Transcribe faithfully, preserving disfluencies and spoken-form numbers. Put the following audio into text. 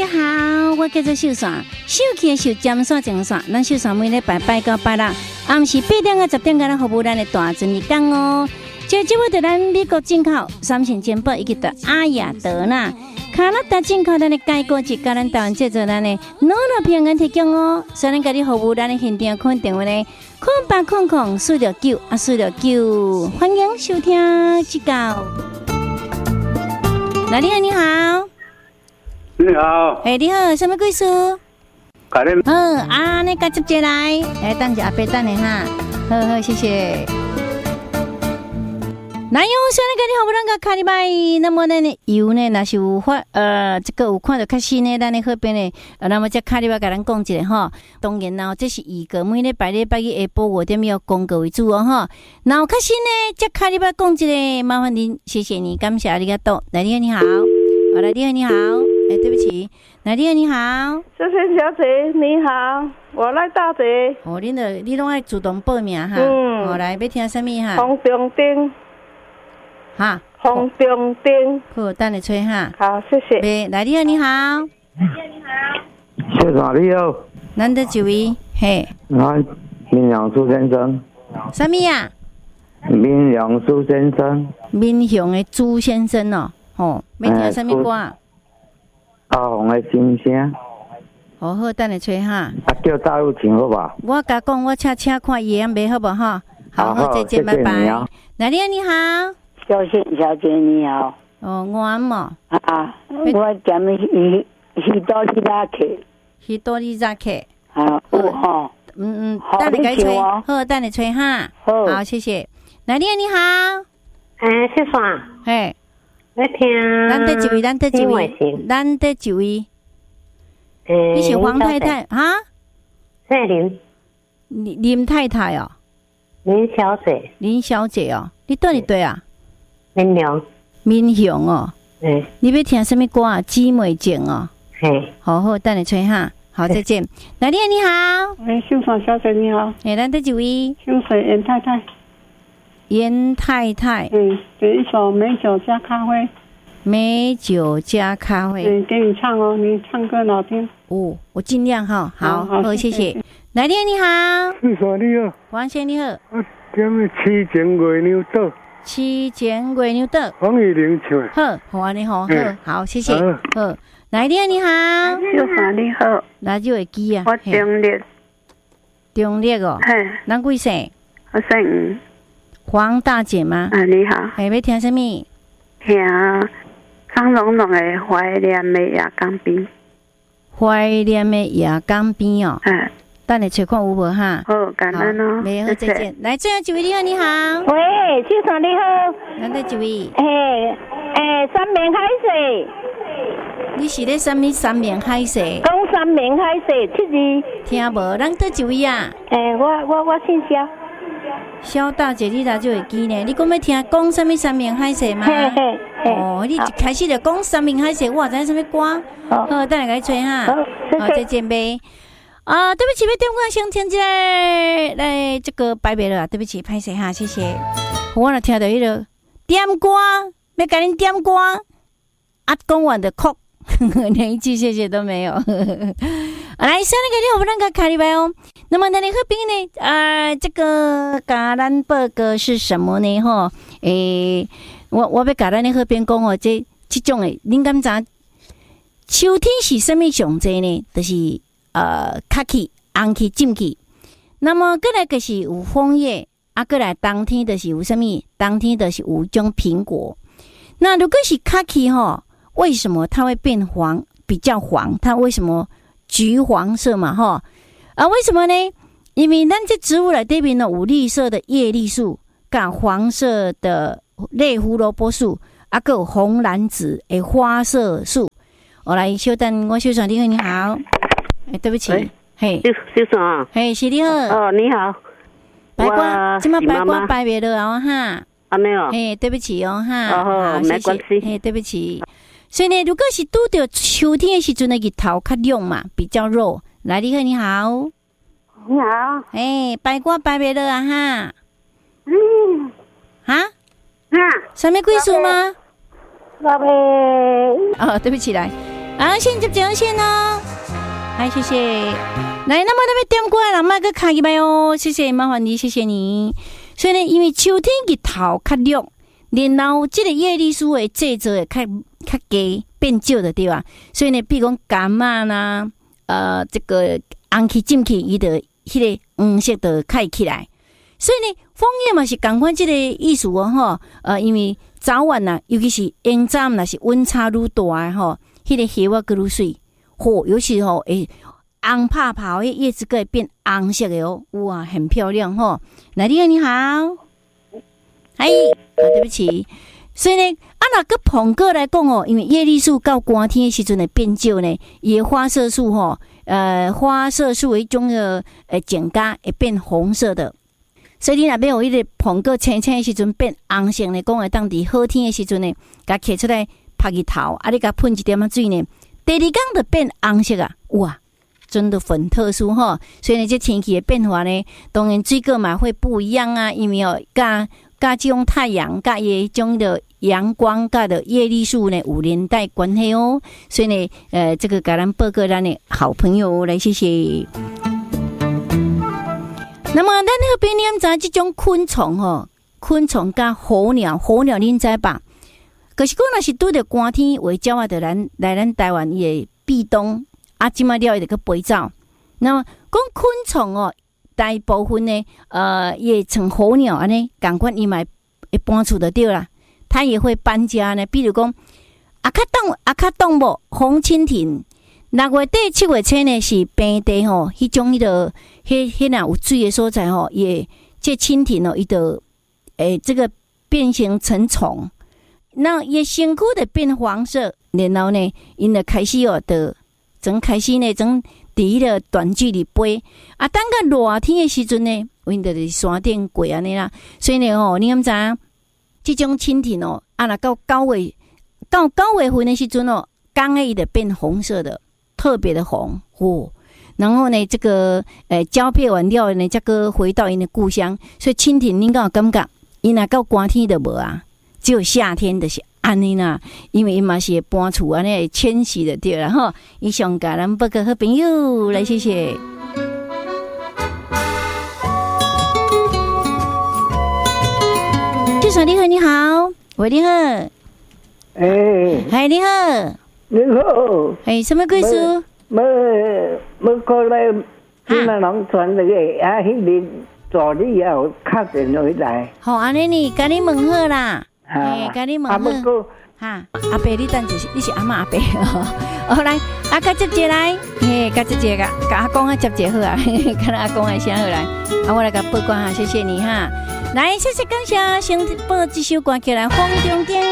家好，我叫做秀伞，秀气的秀，尖线正线。咱秀伞每礼拜拜到拜六，暗时八点到十点，咱服务咱的大专日讲哦。这节目对咱美国进口三线煎饼以及的阿雅德纳、加拿大进口咱的芥果汁，甲咱台湾制作咱的诺诺平安提供哦。所以咱家己服务咱的现场看电话呢，空八空空四六九啊四六九，欢迎收听指教。哪里啊？你好。 你好， 哎，你好，什么故事？ 卡恁好啊，你甲接接来，来等一下，别等你哈。好好，谢谢。那有现在跟你好不能个卡里拜，那么呢油呢，那是有发呃，这个有看到较新的咱的那边呢，呃，那么这卡里拜甲咱讲一下哈。当然啦，这是预告，每礼拜礼拜一下晡五点要广告为主哦哈。然后较新呢，这卡里拜讲一下，麻烦您，谢谢你，感谢啊，你个多，来你好，你好，好来你好，你好。哎，对不起，哪里你好， 谢谢小姐，你好，我来大姐。 哦，你的你拢爱主动报名哈。 嗯。 哦，来，要听什么哈？ 洪中丁。 哈。 洪中丁。 好，等你吹哈。 好，谢谢。 来，哪里你好。哪里你好。 谢长你好。 难得几位？嘿。 我民良苏先生。 什么呀？ 民良苏先生。 民雄的朱先生哦，哦，要听什么歌？ 阿红的心声， 好好，等你吹哈。 啊，叫大陆请好吧？ 我甲讲，我请请看伊样袂好不哈？好好，再见，拜拜。哪里你好？ 小姐，小姐你好。 哦，我嘛。 啊啊，我讲许许多利扎克。 许多利扎克。 啊，有吼。 嗯嗯，等你该吹，好，等你吹哈。 好， 好，谢谢。哪里你好？ 哎，谢爽。 嘿。 来听， 咱得一位，咱得一位，咱得一位。 诶， 你是黄太太哈？ 姓林， 林林太太哦。 林小姐， 林小姐哦，你对你对啊？ 民雄， 民雄哦。 嗯。 你要听什么歌啊？姊妹情哦。 嘿。 好好，等你吹哈。好，再见。哪里你好？ 哎，秀爽小姐你好。 哎，咱得一位。 秀水严太太。 严太太， 嗯，给一首美酒加咖啡， 美酒加咖啡， 嗯，给你唱哦，你唱歌好听哦，我尽量哈，好，好，好谢谢。来电你好， 是说你好， 王先你好， 我点的七前月娘岛， 七前月娘岛， 黄玉玲唱的， 好，好啊你好，好，好，谢谢，好，来电你好， 秀凡你好， 哪就会记啊？ 我中立， 中立哦， 嘿， 咱几岁？ 我姓吴。 黄大姐吗？ 啊，你好。 还要听什么？ 听张荣荣的《怀念的夜港边》。 怀念的夜港边哦。 嗯。 等你找看有无哈？ 好，感恩哦。 没有，再见。来，最后一位你好，你好。 喂，先生你好。 难得一位。 诶诶，三面海誓。 你是咧什么三面海誓？ 讲三面海誓七字。 听无？咱得一位啊？ 诶，我我我姓肖。 肖大姐，你哪就会记呢？你讲要听讲什么三面海誓吗？ 嘿嘿嘿。 哦，你一开始就讲三面海誓，我知什么歌？好，等下给你吹哈。 好， 好，再见呗。啊，对不起，要电话先听一下，来这个拜拜了，对不起，拍谁哈？谢谢。我若听到迄个点歌，要给你点歌，啊，讲完的哭，连一句谢谢都没有。来，现在给你好不能够卡里拜哦。那么，那你喝冰呢？呃，这个橄榄报告是什么呢？哈，诶，我我要橄榄的喝冰讲哦，这这种诶，您敢知？秋天是什么上济呢？就是呃，卡起、红起、浸起。那么，过来就是有枫叶，啊，过来冬天就是有什么？冬天就是有种苹果。那如果是卡起哈，为什么它会变黄？比较黄，它为什么橘黄色嘛？哈。啊，为什么呢？因为咱这植物内底面呢有绿色的叶绿素，跟黄色的类胡萝卜素，啊，还有红蓝紫的花色素。我来稍等，我小爽你好，你好。哎，对不起，嘿， 小爽， 嘿，是你好。 哦，你好。 白瓜，今麦白瓜白袂了哦哈。 啊没有。 嘿，对不起哦哈。 哦，没关系。 嘿，对不起。所以呢，如果是拄到秋天的时阵呢，日头较亮嘛，比较热。来，你好，你好， 你好， 哎，白瓜白白了啊哈， 嗯， 啊， 啊， 什么贵数吗？ 宝贝， 哦，对不起，来， 啊，先接这线哦。好，谢谢。来，那么那边点过来，人麦个卡一摆哦，谢谢，麻烦你，谢谢你。所以呢，因为秋天日头较亮，然后这个叶绿素的制作会较较低变少的对吧？所以呢，比如讲柑仔啦，呃，这个红起浸起，伊的迄个黄色的开起来。所以呢，枫叶嘛是同款这个意思哦，吼，呃，因为早晚呐、啊，尤其是阴早若是温差愈大的吼，迄、那个叶仔愈水，吼，尤其吼诶。红泡泡的叶子会变红色的哦，哇，很漂亮吼！来，你好，你好，哎，啊，对不起，所以呢，啊，那个捧个来讲哦，因为叶绿素到寒天的时阵会变少呢，伊的花色素吼，呃，花色素一种的呃碱咖会变红色的，所以你若要有迄个捧个青青的时阵变红色呢，讲会当伫好天的时阵呢，甲摕出来拍日头，啊，你甲喷一点仔水呢，第二天就变红色啊，哇！真的很特殊哈，所以呢，这天气的变化呢，当然水果嘛会不一样啊，因为哦，甲甲这种太阳，甲伊种的阳光，甲的叶绿素呢有连带关系哦，所以呢，呃，这个甲咱报告咱的好朋友来，谢谢。那么咱那边你知这种昆虫吼，昆虫甲候鸟，候鸟恁知吧？可是讲若是拄着寒天，为鸟啊，就咱来咱台湾伊的避冬。啊，即马了伊就去飞走。那么讲昆虫哦，大部分呢，呃，也像候鸟安尼，赶快伊嘛会搬出就对啦。它也会搬家呢，比如讲阿卡洞、阿卡洞无红蜻蜓，六月底七月初呢是平地吼，迄种迄个迄迄若有水的所在吼，也这蜻蜓哦，伊就诶这个变形成虫，那伊身躯的变黄色，然后呢，因就开始哦的。从开始呢，从伫迄个短距离飞啊，等到热天的时阵呢，因就是山顶过安尼啦。所以呢，吼，你敢知影？这种蜻蜓哦，啊，若到九月到九月份的时阵哦，刚诶伊就变红色的，特别的红哦。然后呢，这个诶交配完了呢，才个回到因的故乡。所以蜻蜓，恁敢有感觉？伊若到寒天就无啊，只有夏天就是。安尼啦，因为伊嘛是会搬厝安尼会迁徙的对啦吼。以上甲咱报告好朋友来，谢谢。至少你好，你好，喂，你好， 哎， 嗨，你好， 你好， 哎，什么故事？ 要要过来济南农村那个啊，迄边助理也有敲电话来。 好，安尼你甲你问好啦。哎，甲你问好，哈，阿伯你等一下，你是阿嬷阿伯哦。好来，阿甲接接来，嘿，甲接接甲甲阿公啊接接好啊，甲阿公啊声好来，啊我来甲报告哈，谢谢你哈，来谢谢感谢，先报这首歌曲来，风中间。